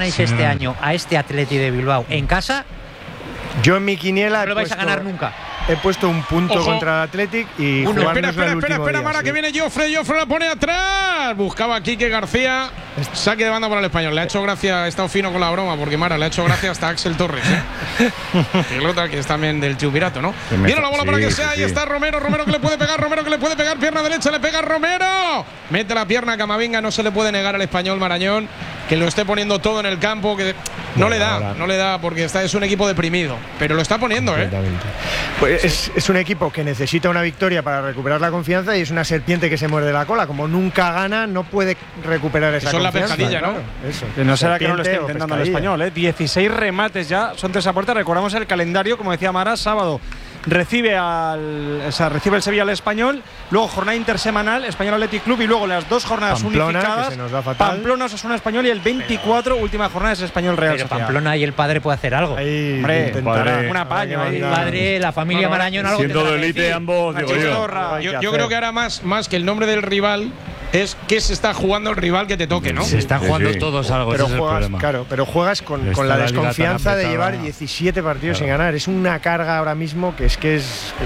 ganáis este año a este Atleti de Bilbao en casa, yo en mi quiniela no lo vais a ganar nunca. He puesto un punto Ojo. contra el Athletic y Espera, Mara, que viene Joffre la pone atrás. Buscaba a Quique García. Saque de banda para el Español. Le ha hecho gracia, ha estado fino con la broma, porque Mara le ha hecho gracia hasta Axel Torres, Pilota, que es también del Chupirato, ¿no? Viene la bola para que sea, ahí está Romero que le puede pegar, pierna derecha, le pega Romero. Mete la pierna a Camavinga, no se le puede negar al Español Marañón, que lo esté poniendo todo en el campo, que no le da, porque es un equipo deprimido, pero lo está poniendo, Pues es un equipo que necesita una victoria para recuperar la confianza y es una serpiente que se muerde la cola. Como nunca gana, no puede recuperar esa confianza. Son la pescadilla, claro, ¿no? Eso. Que no será que no lo esté Serpiente intentando o el pescadilla. Español, 16 remates ya, son 3 a puerta. Recordamos el calendario, como decía Mara, sábado recibe el Sevilla al Español, luego jornada intersemanal Español Athletic Club y luego las 2 jornadas Pamplona, unificadas, que se nos da fatal. Pamplona, Osasuna Español, y el 24 última jornada es Español Real Pero Sociedad. Pamplona y el padre puede hacer algo. Ahí Hombre, intentará. un apaño ahí. El padre, la familia Marañón, algo Siendo tendrá de que élite decir. ambos, digo yo. Yo creo que ahora más que el nombre del rival es que se está jugando el rival que te toque, ¿no? Se están jugando sí. todos algo, Pero ese es el juegas, problema. claro, pero juegas con Está la la liga tan desconfianza de apretada. llevar 17 partidos sin ganar. Es una carga ahora mismo que fíjate,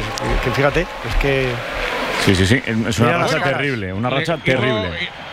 es que Sí. Es una Mira las racha caras. terrible. Una racha terrible.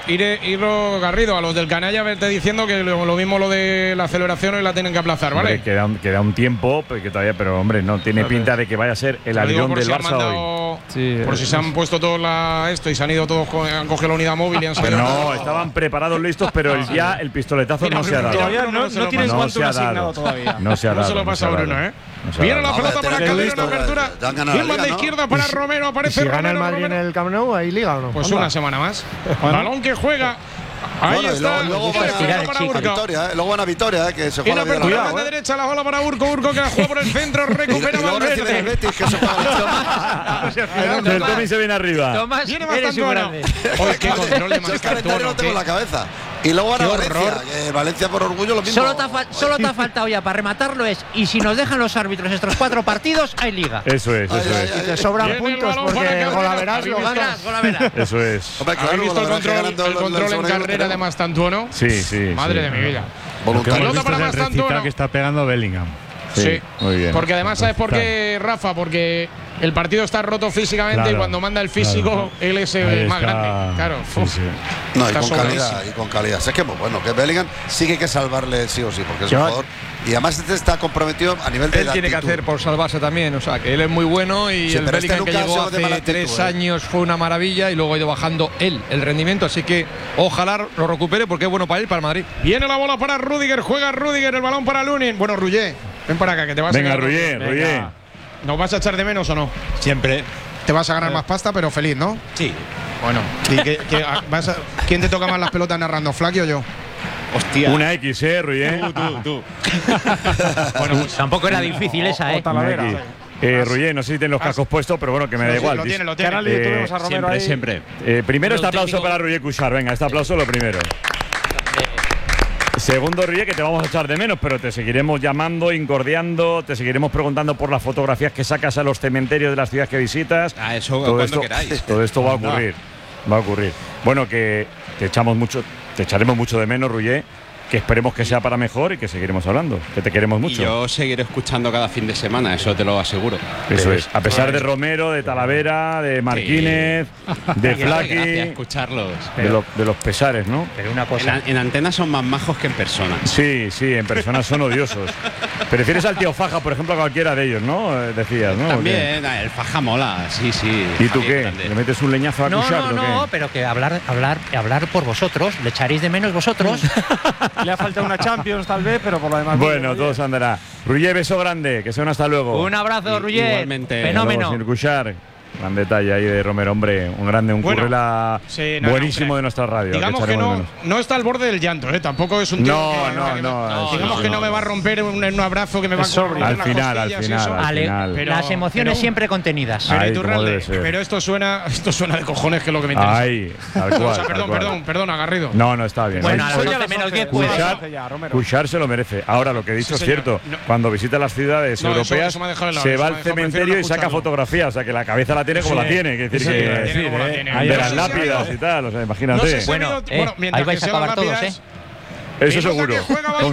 Irro Garrido, a los del Canalla verte diciendo que lo mismo lo de la celebración hoy la tienen que aplazar, ¿vale? Hombre, queda un tiempo, que todavía, pero hombre, no tiene pinta de que vaya a ser el Lo digo alirón por del si han Barça mandado- hoy. Sí, por si se han puesto todos esto y se han ido todos, han cogido la unidad móvil y han salido. No, estaban preparados, listos, pero el pistoletazo Mira, no se ha dado. Todavía Bruno, no se lo tienes pasa. No Quantum se ha asignado dado. todavía. No se ha No dado. se lo pasa a Bruno, No se ha Viene dado. la pelota Hombre, para tenés que Calderón, visto, apertura. ya han ganado Bien, la banda liga, ¿no? izquierda para Romero, y aparece si gana el Romero, Madrid en Romero. el Camp Nou, ¿hay liga o no? Pues Anda. una semana más. Balón que juega. Ahí Bueno, y está. luego van estirar el para chico. Urco. Victoria, luego van a Victoria, que se Y juega la la vida de apertura la banda vida. derecha, la bola para Urco que la juega por el centro, recupera Y luego recibe el Valverde. Betis, que se juega El Tommy se viene arriba. Tomás, Viene eres bastante un bueno. grande. Oye, qué control de Yo el calendario Mascarpone. lo tengo en la cabeza. Y luego van a Qué Valencia, horror. que Valencia por orgullo lo mismo. Solo te ha faltado ya para rematarlo y si nos dejan los árbitros estos 4 partidos, hay liga. Eso es. Y te sobran Viene el puntos balón porque para el Golaveras lo Carrera. ganas. Eso es. Hombre, ¿Habéis visto el la verdad que ganando control en sobre- carrera de Mastantuono? Sí. Madre de mi vida. Lo que Voluntario. hemos Pelota visto para es el Mastantuono. recital que está pegando Bellingham. Sí, muy bien. Porque además, ¿sabes por qué, Rafa? Porque el partido está roto físicamente y Claro, cuando manda el físico, claro. él es Ahí el más está. grande. Claro. Sí, Uf. sí. No, y Está con sobradísimo. calidad, y con calidad. Es que bueno, que Bellingham sí que hay que salvarle sí o sí, porque es Yo- mejor. Y además este está comprometido a nivel de Él tiene que actitud. hacer por salvarse también, o sea, que él es muy bueno y Sí, el pero Bellingham este que nunca llegó ha sido de mala hace actitud, 3 años fue una maravilla y luego ha ido bajando él el rendimiento, así que ojalá lo recupere porque es bueno para él y para el Madrid. Viene la bola para Rüdiger, juega Rüdiger, el balón para Lunin. Bueno, Rullé, ven para acá que te vas Venga, a ganar. Ruyer. ¿Nos vas a echar de menos o no? Siempre. Te vas a ganar más pasta, pero feliz, ¿no? Sí. Bueno, ¿y ¿quién te toca más las pelotas narrando, Flaky o yo? Hostia. Una X, Ruyer. Tú. Bueno, pues tampoco era difícil esa, O Talavera. Una X. Ruyer, no sé si tienen los cascos puestos, pero bueno, que me da Sí, igual. lo tiene, lo Que ahora tiene. le tuvimos a Romero ahí. Siempre. Primero este Los aplauso técnicos- para Ruyer Cuixart. Venga, este aplauso lo primero. Segundo, Ruyer, que te vamos a echar de menos, pero te seguiremos llamando, incordiando, te seguiremos preguntando por las fotografías que sacas a los cementerios de las ciudades que visitas. Ah, eso Todo cuando esto, queráis. todo esto va a ocurrir. Va a ocurrir. Bueno, que te echaremos mucho de menos, Ruyer, que esperemos que sea para mejor y que seguiremos hablando, que te queremos Y mucho. yo seguiré escuchando cada fin de semana, eso te lo aseguro. Eso es. A pesar de Romero, de Talavera, de Martínez, de Gracias, Flaky, escucharlos. de los pesares, ¿no? Pero una cosa. En antena son más majos que en persona. Sí, en persona son odiosos. Prefieres al tío Faja, por ejemplo, a cualquiera de ellos, ¿no? Decías, ¿no? También, el faja mola, sí. ¿Y tú Javi qué? grande. ¿Le metes un leñazo a No, Cuixart o qué? pero que hablar por vosotros, le echaréis de menos vosotros. Le ha faltado una Champions tal vez, pero por lo demás. Bueno, bien, todo se andará. Ruyer, beso grande, que sea un hasta luego. Un abrazo, Ruller. Igualmente. Fenómeno. Señor Cuixart. Gran detalle ahí de Romero, hombre, un grande, un Bueno, currela sí, no, buenísimo no, de nuestra radio. Digamos que echaremos de no, menos. no está al borde del llanto, ¿eh? Tampoco es un tío No, que, no, que no, digamos sí, que sí, no me va a romper un abrazo que me va a sobrio. Al correr las final, costillas y eso. al final. Pero- Las emociones pero- siempre contenidas. Pero Ay, Iturralde, cómo debe ser. pero esto suena de cojones, que es lo que me interesa. Ay, tal cual. O sea, tal cual. perdón, Garrido. No, está bien. Bueno, Hoy- a las hoy- 12 menos 10 Pues puede. Cuixart se lo merece. Ahora, lo que he dicho Sí, es señor. cierto. No. Cuando visita las ciudades No, europeas, eso me ha dejado helado, se eso va me al ha dejado, cementerio prefiero y no saca escucharlo. fotografías. O sea, que la cabeza la tiene como la tiene. Que decir, Sí, que- la tiene como la tiene. de las Ahí lápidas y tal. O sea, imagínate. No sé si ha Bueno, habido- mientras ahí vais que a sean acabar todos, lápidas, Eso Pelota seguro. que juega Con